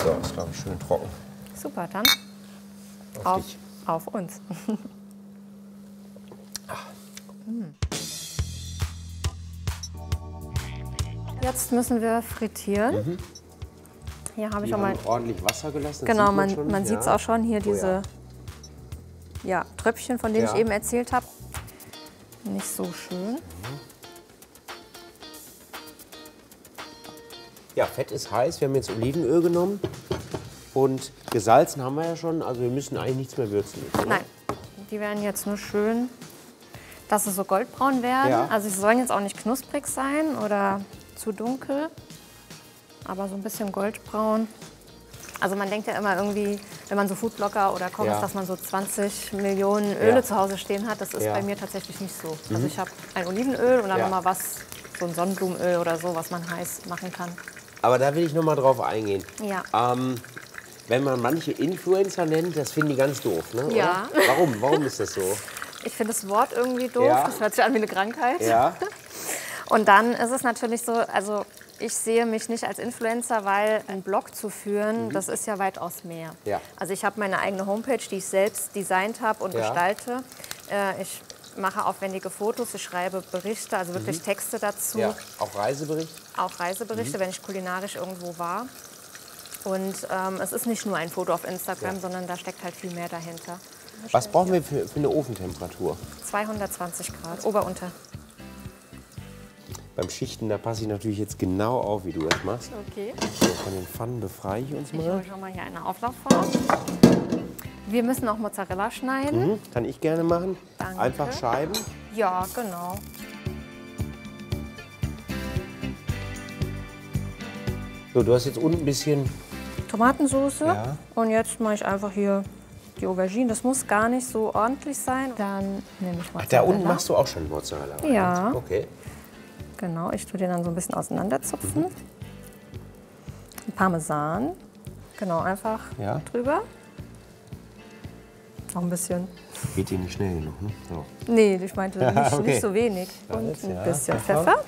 So, ist glaube ich schön trocken. Super, dann Auf dich. auf uns. Jetzt müssen wir frittieren. Hier habe ich Wir schon mal. haben ordentlich Wasser gelassen. das Genau, sieht schon. man sieht es Ja. auch schon hier, Oh diese Tröpfchen, von denen Ja. ich eben erzählt habe. Nicht so schön. Ja, Fett ist heiß. Wir haben jetzt Olivenöl genommen. Und gesalzen haben wir ja schon. Also wir müssen eigentlich nichts mehr würzen. Oder? Nein, die werden jetzt nur schön, dass sie so goldbraun werden. Ja. Also sie sollen jetzt auch nicht knusprig sein oder zu dunkel, aber so ein bisschen goldbraun. Also man denkt ja immer irgendwie, wenn man so Foodblogger oder Koch Ja. ist, dass man so 20 Millionen Öle Ja. zu Hause stehen hat. Das ist Ja. bei mir tatsächlich nicht so. Also ich habe ein Olivenöl und dann Ja. nochmal was, so ein Sonnenblumenöl oder so, was man heiß machen kann. Aber da will ich noch mal drauf eingehen. Ja. Wenn man manche Influencer nennt, das finden die ganz doof, ne? Ja. Oder? Warum? Warum ist das so? Ich finde das Wort irgendwie doof. Ja. Das hört sich an wie eine Krankheit. Ja. Und dann ist es natürlich so, also ich sehe mich nicht als Influencer, weil einen Blog zu führen, das ist ja weitaus mehr. Ja. Also ich habe meine eigene Homepage, die ich selbst designt habe und Ja. gestalte. Ich mache aufwendige Fotos, ich schreibe Berichte, also wirklich Texte dazu. Ja. Auch Reisebericht? Auch Reiseberichte, wenn ich kulinarisch irgendwo war. Und es ist nicht nur ein Foto auf Instagram, sondern da steckt halt viel mehr dahinter. Was brauchen wir für eine Ofentemperatur? 220 Grad, Ober-Unter. Beim Schichten, da passe ich natürlich jetzt genau auf, wie du das machst. Okay. So, von den Pfannen befreie ich uns Ich hole mal. schon mal hier eine Auflaufform. Wir müssen auch Mozzarella schneiden. Kann ich gerne machen. Danke. Einfach Scheiben. Ja, genau. So, du hast jetzt unten ein bisschen. Tomatensauce. Ja. Und jetzt mache ich einfach hier die Aubergine. Das muss gar nicht so ordentlich sein. Dann nehme ich Mozzarella. Ach, da unten machst du auch schon Mozzarella rein. Ja. Okay. Genau, ich tue den dann so ein bisschen auseinanderzupfen. Parmesan. Genau, einfach Ja. drüber. Noch ein bisschen. Geht dir nicht schnell genug, ne? So. Nee, ich meinte nicht, Okay. nicht so wenig. Und Alles, ein ja. bisschen Pfeffer. Pfeffer.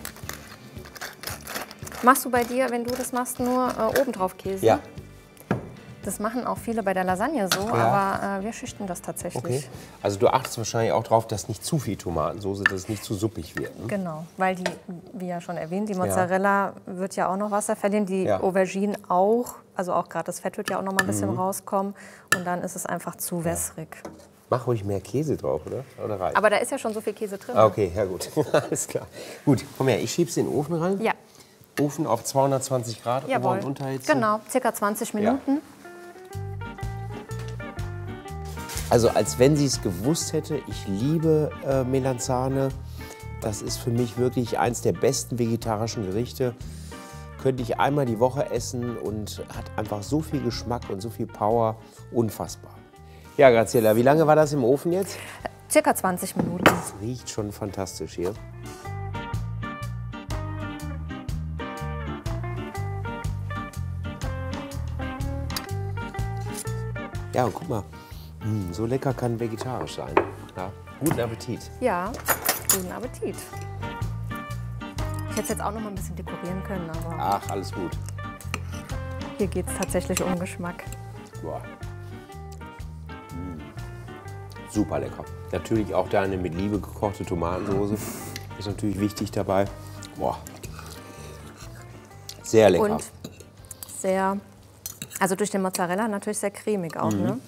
Machst du bei dir, wenn du das machst, nur obendrauf Käse? Ja. Das machen auch viele bei der Lasagne so, aber wir schichten das tatsächlich. Okay. Also du achtest wahrscheinlich auch darauf, dass nicht zu viel Tomatensauce, dass es nicht zu suppig wird. Ne? Genau, weil die, wie ja schon erwähnt, die Mozzarella wird ja auch noch Wasser verlieren, die Ja. Aubergine auch, also auch gerade das Fett wird ja auch noch mal ein bisschen rauskommen und dann ist es einfach zu wässrig. Mach ruhig mehr Käse drauf, oder reicht? Aber da ist ja schon so viel Käse drin. Ah, okay, ja gut. Alles klar. Gut, komm her, ich schieb's in den Ofen rein. Ja, Ofen auf 220 Grad, Ober- jawohl. und Unterhitze. Genau, circa 20 Minuten. Also als wenn sie es gewusst hätte, ich liebe Melanzane. Das ist für mich wirklich eins der besten vegetarischen Gerichte. Könnte ich einmal die Woche essen und hat einfach so viel Geschmack und so viel Power. Unfassbar. Ja, Graziella, wie lange war das im Ofen jetzt? Circa 20 Minuten. Das riecht schon fantastisch hier. Ja, und guck mal, so lecker kann vegetarisch sein. Ja, guten Appetit. Ja, guten Appetit. Ich hätte es jetzt auch noch mal ein bisschen dekorieren können, aber Ach, alles gut. hier geht es tatsächlich um Geschmack. Boah. Super lecker. Natürlich auch deine mit Liebe gekochte Tomatensauce. Ist natürlich wichtig dabei. Boah. Sehr lecker. Und sehr, also durch den Mozzarella natürlich sehr cremig auch, ne?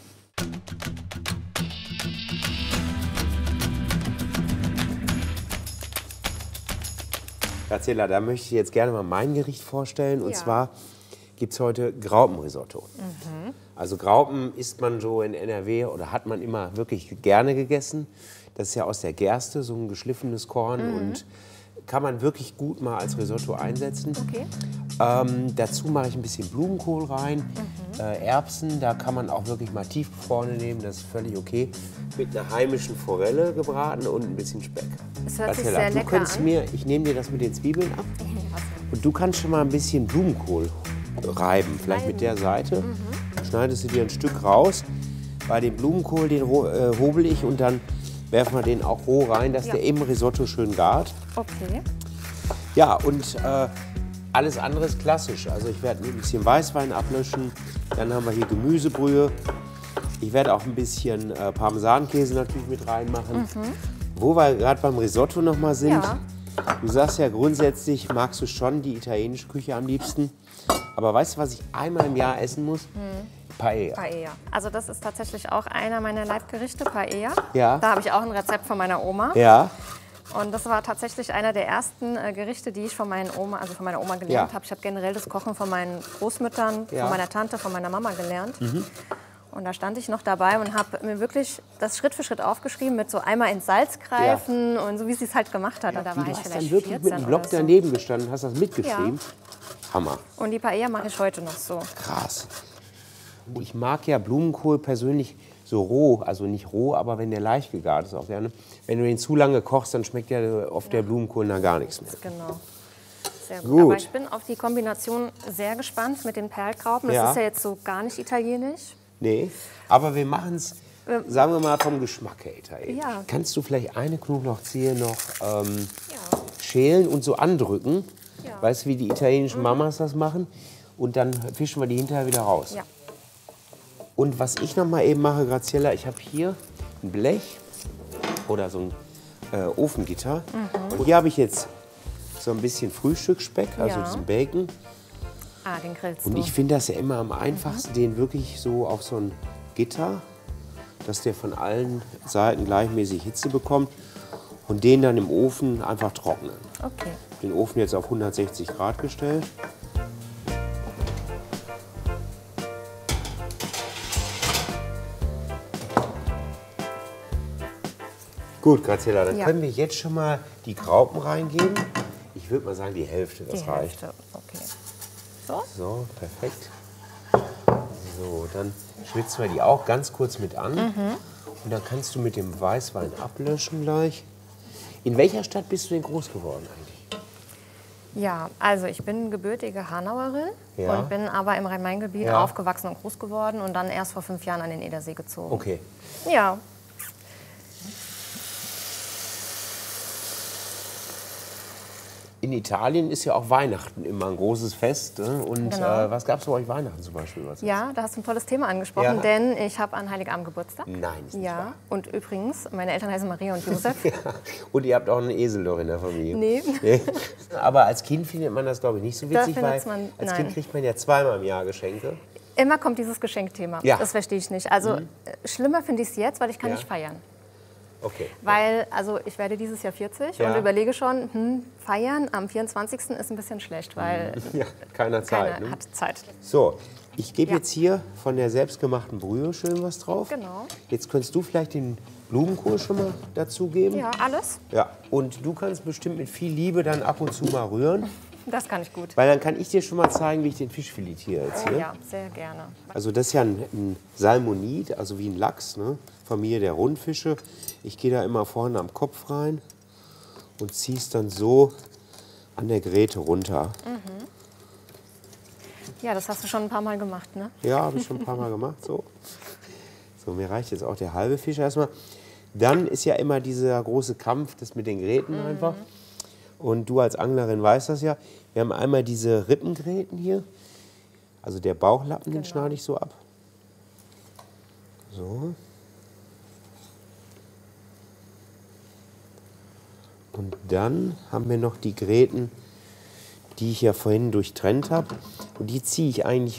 Graziella, da möchte ich jetzt gerne mal mein Gericht vorstellen. Und Ja. zwar gibt es heute Graupenrisotto. Also Graupen isst man so in NRW oder hat man immer wirklich gerne gegessen. Das ist ja aus der Gerste, so ein geschliffenes Korn. Und kann man wirklich gut mal als Risotto einsetzen. Okay. Dazu mache ich ein bisschen Blumenkohl rein, Erbsen, da kann man auch wirklich mal tiefgefrorene nehmen, das ist völlig okay. Mit einer heimischen Forelle gebraten und ein bisschen Speck. Es hört sich Graziella, sehr du lecker könntest an. mir, ich nehme dir das mit den Zwiebeln ab und du kannst schon mal ein bisschen Blumenkohl reiben, vielleicht mit der Seite. Schneidest du dir ein Stück raus. Bei dem Blumenkohl, den hobel ich und dann werfen wir den auch roh rein, dass Ja. der im Risotto schön gart. Okay. Ja, und alles andere ist klassisch. Also ich werde ein bisschen Weißwein ablöschen. Dann haben wir hier Gemüsebrühe. Ich werde auch ein bisschen Parmesankäse natürlich mit reinmachen. Wo wir gerade beim Risotto noch mal sind. Ja. Du sagst ja grundsätzlich, magst du schon die italienische Küche am liebsten. Aber weißt du, was ich einmal im Jahr essen muss? Paella. Paella. Also das ist tatsächlich auch einer meiner Leibgerichte, Paella. Ja. Da habe ich auch ein Rezept von meiner Oma. Ja, Und das war tatsächlich einer der ersten Gerichte, die ich von meiner Oma gelernt Ja. habe. Ich habe generell das Kochen von meinen Großmüttern, Ja. von meiner Tante, von meiner Mama gelernt. Und da stand ich noch dabei und habe mir wirklich das Schritt für Schritt aufgeschrieben mit so einmal ins Salz greifen und so, wie sie es halt gemacht hat. Und da war du ich hast vielleicht dann wirklich mit 14 einem Block oder so. daneben gestanden, hast das mitgeschrieben. Hammer, Und die Paella mache ich heute noch so. krass. Ich mag ja Blumenkohl persönlich so roh, also nicht roh, aber wenn der leicht gegart ist auch gerne. Wenn du den zu lange kochst, dann schmeckt ja oft der Blumenkohl nach gar nichts mehr. Genau. Sehr gut. Gut. Aber ich bin auf die Kombination sehr gespannt mit den Perlgraupen. Das Ja. ist ja jetzt so gar nicht italienisch. Nee, aber wir machen es, sagen wir mal, vom Geschmack her italienisch. Ja. Kannst du vielleicht eine Knoblauchzehe noch schälen und so andrücken? Ja. Weißt du, wie die italienischen Mamas das machen? Und dann fischen wir die hinterher wieder raus. Ja. Und was ich noch mal eben mache, Graziella, ich habe hier ein Blech oder so ein Ofengitter. Und hier habe ich jetzt so ein bisschen Frühstücksspeck, also Ja. diesen Bacon. Ah, den grillst Und du. ich finde das ja immer am einfachsten, den wirklich so auf so ein Gitter, dass der von allen Seiten gleichmäßig Hitze bekommt und den dann im Ofen einfach trocknen. Okay. Den Ofen jetzt auf 160 Grad gestellt. Gut, Graziella, dann Ja. können wir jetzt schon mal die Graupen reingeben. Ich würde mal sagen, die Hälfte, das Die reicht. Hälfte. Okay. So? So, perfekt. So, dann schwitzen wir die auch ganz kurz mit an. Und dann kannst du mit dem Weißwein ablöschen gleich. In welcher Stadt bist du denn groß geworden eigentlich? Ja, also ich bin gebürtige Hanauerin Ja. und bin aber im Rhein-Main-Gebiet Ja. aufgewachsen und groß geworden und dann erst vor 5 Jahren an den Edersee gezogen. Okay. Ja. In Italien ist ja auch Weihnachten immer ein großes Fest. Ne? Und Genau. was gab es bei euch Weihnachten zum Beispiel? Was Ja, da hast du ein tolles Thema angesprochen, Ja. denn ich habe an Heiligabend Geburtstag. Nein, ist nicht Ja, wahr. und übrigens, meine Eltern heißen Maria und Josef. Ja. Und ihr habt auch einen Esel doch in der Familie. Nee. Nee. Aber als Kind findet man das, glaube ich, nicht so witzig, Da weil findet man- als nein. Kind kriegt man ja zweimal im Jahr Geschenke. Immer kommt dieses Geschenkthema. Ja. Das verstehe ich nicht. Also schlimmer finde ich es jetzt, weil ich kann Ja. nicht feiern. Okay. Weil, also ich werde dieses Jahr 40 Ja. und überlege schon, feiern am 24. ist ein bisschen schlecht, weil Ja, keiner Zeit. keiner Ne? hat Zeit. So, ich gebe Ja. jetzt hier von der selbstgemachten Brühe schön was drauf. Genau. Jetzt könntest du vielleicht den Blumenkohl schon mal dazugeben. Ja, alles. Ja. Und du kannst bestimmt mit viel Liebe dann ab und zu mal rühren. Das kann ich gut. Weil dann kann ich dir schon mal zeigen, wie ich den Fisch filetiere jetzt hier. Ja, sehr gerne. Also das ist ja ein Salmonid, also wie ein Lachs, ne? Familie der Rundfische. Ich gehe da immer vorne am Kopf rein und ziehe es dann so an der Gräte runter. Ja, das hast du schon ein paar Mal gemacht, ne? Ja, habe ich schon ein paar Mal gemacht. So. So, mir reicht jetzt auch der halbe Fisch erstmal. Dann ist ja immer dieser große Kampf, das mit den Gräten einfach. Und du als Anglerin weißt das ja. Wir haben einmal diese Rippengräten hier. Also der Bauchlappen, den schneide ich so ab. So. Und dann haben wir noch die Gräten, die ich ja vorhin durchtrennt habe. Und die ziehe ich eigentlich